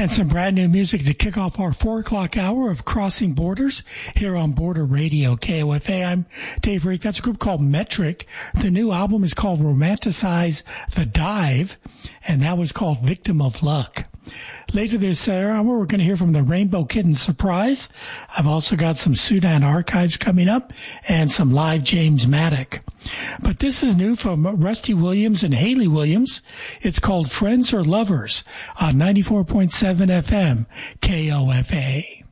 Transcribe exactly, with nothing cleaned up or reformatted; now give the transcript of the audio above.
And some brand new music to kick off our four o'clock hour of Crossing Borders here on Border Radio, K O F A. I'm Dave Rake. That's a group called Metric. The new album is called Romanticize the Dive, and that was called Victim of Luck. Later this hour, we're going to hear from the Rainbow Kitten Surprise. I've also got some Sudan Archives coming up and some live James Maddock. But this is new from Rusty Williams and Haley Williams. It's called Friends or Lovers on ninety-four point seven F M, K O F A.